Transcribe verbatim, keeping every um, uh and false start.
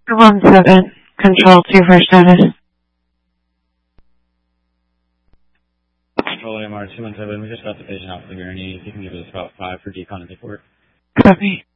One seven, control two for status. Control A M R two one seven, we just got the patient out for the gurney. If you can give us about five for decon and report. Copy.